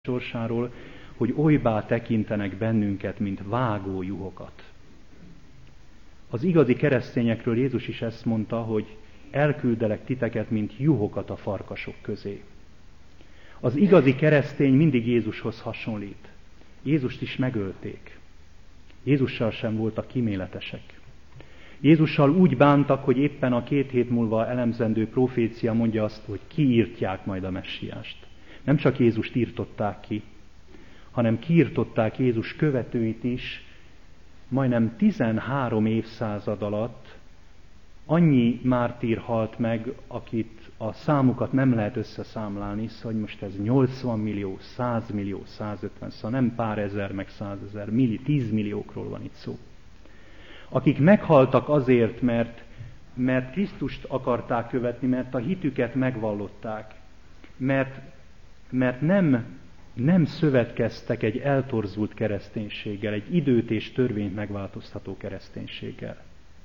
sorsáról, hogy olybá tekintenek bennünket, mint vágó juhokat. Az igazi keresztényekről Jézus is ezt mondta, hogy elküldelek titeket, mint juhokat a farkasok közé. Az igazi keresztény mindig Jézushoz hasonlít. Jézust is megölték. Jézussal sem voltak kíméletesek. Jézussal úgy bántak, hogy éppen a 2 hét múlva elemzendő profécia mondja azt, hogy kiírtják majd a messiást. Nem csak Jézust írtották ki, hanem kiírtották Jézus követőit is. Majdnem 13 évszázad alatt annyi mártír halt meg, akit a számukat nem lehet összeszámlálni, szóval most ez 80 millió, 100 millió, 150, szóval nem pár ezer, meg 100 000, 10 milliókról van itt szó. Akik meghaltak azért, mert Krisztust akarták követni, mert a hitüket megvallották, mert nem szövetkeztek egy eltorzult kereszténységgel, egy időt és törvényt megváltoztató kereszténységgel.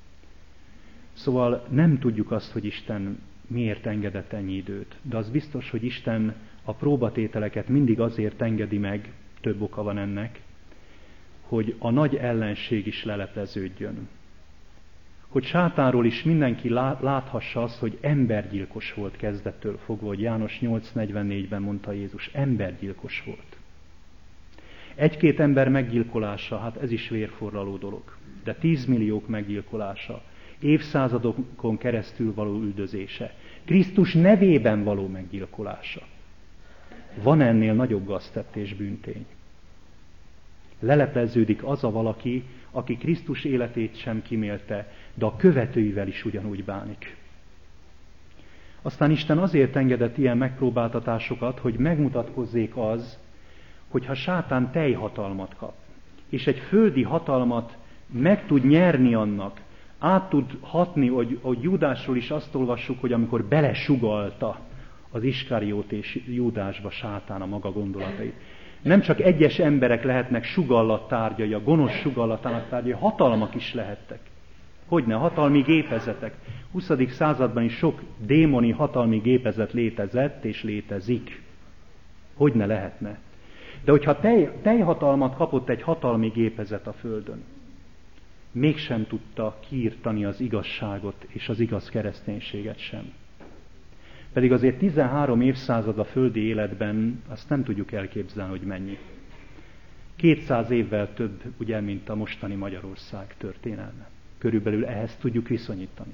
Szóval nem tudjuk azt, hogy Isten miért engedett ennyi időt, de az biztos, hogy Isten a próbatételeket mindig azért engedi meg, több oka van ennek, hogy a nagy ellenség is lelepleződjön. Hogy sátánról is mindenki láthassa azt, hogy embergyilkos volt kezdettől fogva, hogy János 8:44-ben mondta Jézus, embergyilkos volt. 1-2 ember meggyilkolása, hát ez is vérforraló dolog, de 10 milliók meggyilkolása, évszázadokon keresztül való üldözése, Krisztus nevében való meggyilkolása. Van ennél nagyobb gaztett és bűntény. Lelepleződik az a valaki, aki Krisztus életét sem kímélte, de a követőivel is ugyanúgy bánik. Aztán Isten azért engedett ilyen megpróbáltatásokat, hogy megmutatkozzék az, hogyha sátán teljhatalmat kap, és egy földi hatalmat meg tud nyerni annak, át tud hatni, hogy Júdásról is azt olvassuk, hogy amikor belesugalta az Iskariót és Júdásba sátán a maga gondolatait. Nem csak egyes emberek lehetnek sugallattárgyai, a gonosz sugallatának tárgyai, hatalmak is lehettek. Hogyne, hatalmi gépezetek. 20. században is sok démoni hatalmi gépezet létezett és létezik. Hogyne lehetne. De hogyha teljhatalmat kapott egy hatalmi gépezet a földön, mégsem tudta kiirtani az igazságot és az igaz kereszténységet sem. Pedig azért 13 évszázad a földi életben, azt nem tudjuk elképzelni, hogy mennyi. 200 évvel több, ugye, mint a mostani Magyarország történelme. Körülbelül ehhez tudjuk viszonyítani.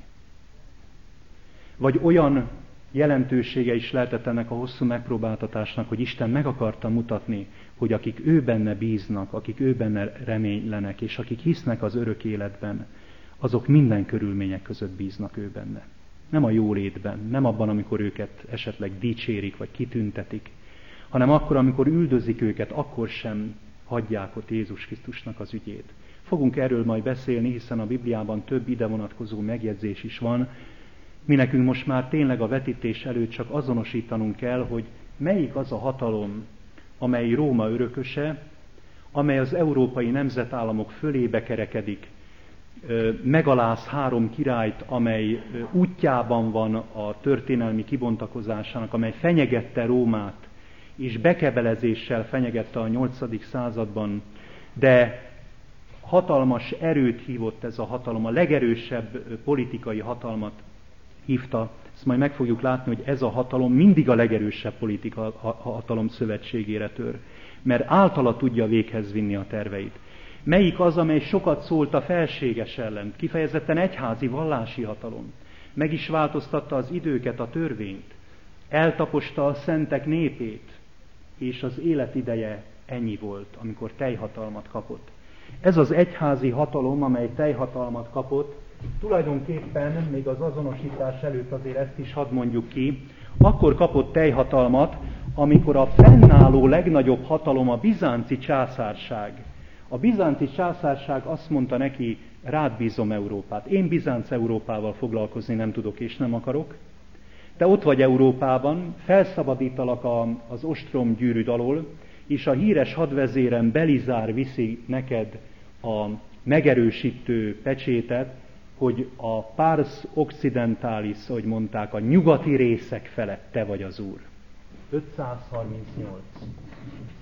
Vagy olyan jelentősége is lehetett ennek a hosszú megpróbáltatásnak, hogy Isten meg akarta mutatni, hogy akik ő benne bíznak, akik ő benne reménylenek, és akik hisznek az örök életben, azok minden körülmények között bíznak ő benne. Nem a jólétben, nem abban, amikor őket esetleg dicsérik, vagy kitüntetik, hanem akkor, amikor üldözik őket, akkor sem hagyják ott Jézus Krisztusnak az ügyét. Fogunk erről majd beszélni, hiszen a Bibliában több ide vonatkozó megjegyzés is van. Mi nekünk most már tényleg a vetítés előtt csak azonosítanunk kell, hogy melyik az a hatalom, amely Róma örököse, amely az európai nemzetállamok fölébe kerekedik, megaláz 3 királyt, amely útjában van a történelmi kibontakozásának, amely fenyegette Rómát, és bekebelezéssel fenyegette a 8. században, de hatalmas erőt hívott ez a hatalom, a legerősebb politikai hatalmat hívta. Ezt majd meg fogjuk látni, hogy ez a hatalom mindig a legerősebb politika hatalom szövetségére tör, mert általa tudja véghez vinni a terveit. Melyik az, amely sokat szólt a felséges ellen, kifejezetten egyházi vallási hatalom. Meg is változtatta az időket, a törvényt, eltaposta a szentek népét, és az életideje ennyi volt, amikor teljhatalmat kapott. Ez az egyházi hatalom, amely teljhatalmat kapott, tulajdonképpen még az azonosítás előtt azért ezt is hadd mondjuk ki, akkor kapott teljhatalmat, amikor a fennálló legnagyobb hatalom a bizánci császárság. A bizánci császárság azt mondta neki, rád bízom Európát. Én Bizánc Európával foglalkozni nem tudok és nem akarok. Te ott vagy Európában, felszabadítalak az ostromgyűrűd alól, és a híres hadvezérem Belizár viszi neked a megerősítő pecsétet, hogy a Pars Occidentalis, ahogy mondták, a nyugati részek felett te vagy az úr. 538.